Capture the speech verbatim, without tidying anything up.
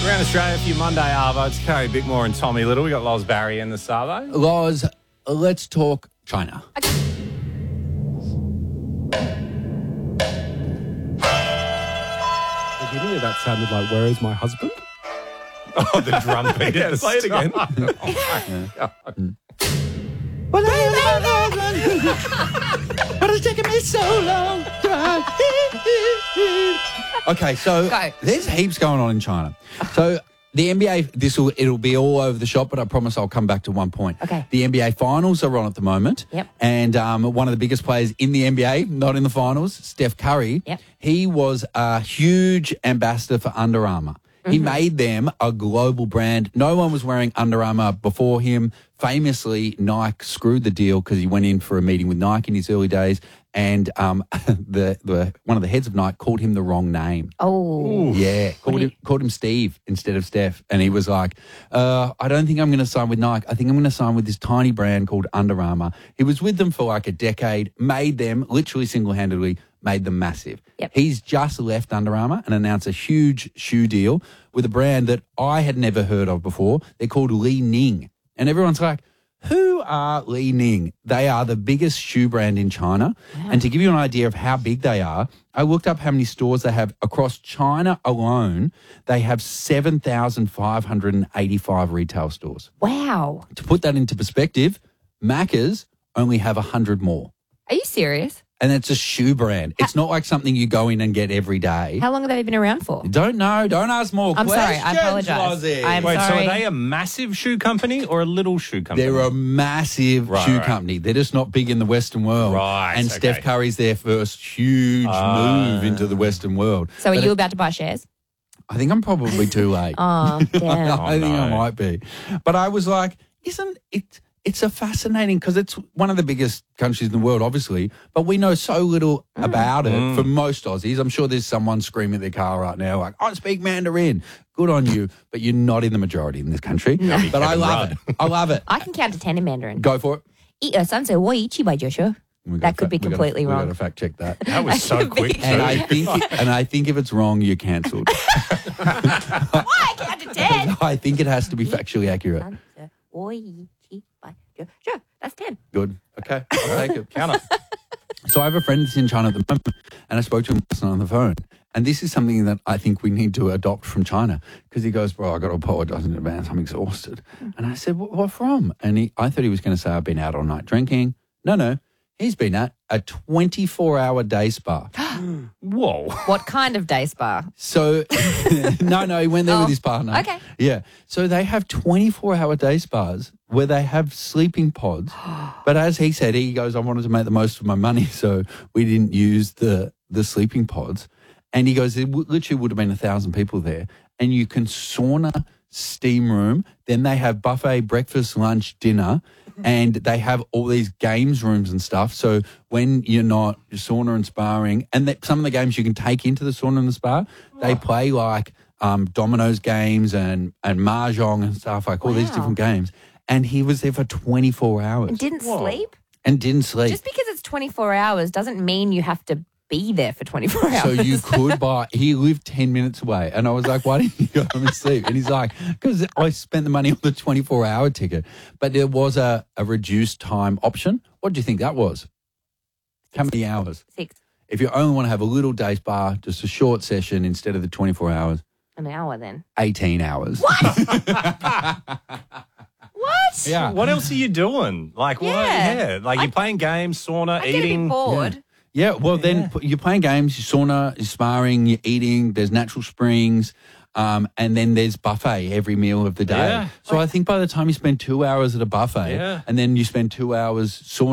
Around Australia for your Monday Arvo. It's Kerry Bickmore and Tommy Little. We got Loz Barry in the Savo. Loz, let's talk China. Beginning of that sounded like, where is my husband? Oh, the drum beat. Yeah, play it again. But it's taking me so long. Okay, so Go. there's heaps going on in China. So the N B A, this will it'll be all over the shop, but I promise I'll come back to one point. Okay. The N B A finals are on at the moment. Yep. And um, one of the biggest players in the N B A, not in the finals, Steph Curry. Yep. He was a huge ambassador for Under Armour. He made them a global brand. No one was wearing Under Armour before him. Famously, Nike screwed the deal because he went in for a meeting with Nike in his early days, and um, the, the one of the heads of Nike called him the wrong name. Oh. Yeah, called him, called him Steve instead of Steph. And he was like, uh, I don't think I'm going to sign with Nike. I think I'm going to sign with this tiny brand called Under Armour. He was with them for like a decade, made them, literally single-handedly, made them massive. Yep. He's just left Under Armour and announced a huge shoe deal with a brand that I had never heard of before. They're called Li Ning. And everyone's like, who are Li Ning? They are the biggest shoe brand in China. Wow. And to give you an idea of how big they are, I looked up how many stores they have across China alone. They have seven thousand five hundred eighty-five retail stores. Wow. To put that into perspective, Macca's only have one hundred more. Are you serious? And it's a shoe brand. It's not like something you go in and get every day. How long have they been around for? Don't know. Don't ask more I'm sorry. questions. I apologise. Lozzie. I'm Wait, so sorry. are they a massive shoe company or a little shoe company? They're a massive Right, shoe right. company. They're just not big in the Western world. Right, And okay. Steph Curry's their first huge Ah. move into the Western world. So are But you it- about to buy shares? I think I'm probably too late. Oh, damn. I think I no. might be. But I was like, isn't it? It's a fascinating because it's one of the biggest countries in the world, obviously, but we know so little about it Mm. for most Aussies. I'm sure there's someone screaming at their car right now, like, I speak Mandarin. Good on you, but you're not in the majority in this country. But I Kevin love Rudd. it. I love it. I can count to ten in Mandarin. Go for it. 一二三四五一七八九十. We That gotta could be fa- we gotta- completely we wrong. got to fact check that. That was so quick, And too. I think, and I think if it's wrong, you're cancelled. Why? I count to ten. I think it has to be factually accurate. 三四五一七八九十. Sure, that's ten. Good. Okay, I'll take it. Count it. So I have a friend that's in China at the moment, and I spoke to him last night on the phone. And this is something that I think we need to adopt from China because he goes, bro, I got to apologise in advance. I'm exhausted. And I said, what, what from? And he, I thought he was going to say, I've been out all night drinking. No, no. He's been at a twenty-four hour day spa. Whoa. What kind of day spa? So, no, no, he went there Oh, with his partner. okay. Yeah. So they have twenty-four hour day spas where they have sleeping pods. But as he said, he goes, I wanted to make the most of my money, so we didn't use the, the sleeping pods. And he goes, there w- literally would have been a thousand people there. And you can sauna, steam room. Then they have buffet, breakfast, lunch, dinner. And they have all these games rooms and stuff. So when you're not sauna and sparring, and that some of the games you can take into the sauna and the spa, they play like um, dominoes games and, and mahjong and stuff, like all these Wow. different games. And he was there for twenty-four hours And didn't sleep? and didn't sleep. Just because it's twenty-four hours doesn't mean you have to be there for twenty-four hours. So you could buy, he lived ten minutes away. And I was like, why didn't you go home and sleep? And he's like, because I spent the money on the twenty-four hour ticket. But there was a, a reduced time option. What do you think that was? How many hours? Six. If you only want to have a little day spa, just a short session instead of the twenty-four hours, An hour then. eighteen hours. What? Yeah. What else are you doing? Like, what? Yeah. Yeah. Like, you're playing games, sauna, I get a bit eating. bored. Yeah, well, then Yeah. p- you're playing games, you're sauna, you're sparring, you're eating, there's natural springs, um, and then there's buffet every meal of the day. Yeah. So I think by the time you spend two hours at a buffet Yeah. and then you spend two hours sauna,